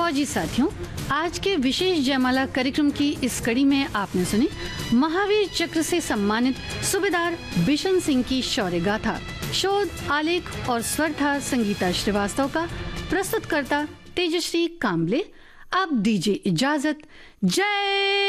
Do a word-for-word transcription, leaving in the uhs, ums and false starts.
फौजी साथियों, आज के विशेष जयमाला कार्यक्रम की इस कड़ी में आपने सुनी महावीर चक्र से सम्मानित सूबेदार बिशन सिंह की शौर्य गाथा। शोध, आलेख और स्वर था संगीता श्रीवास्तव का। प्रस्तुतकर्ता तेजश्री काम्बले। अब दीजिए इजाजत। जय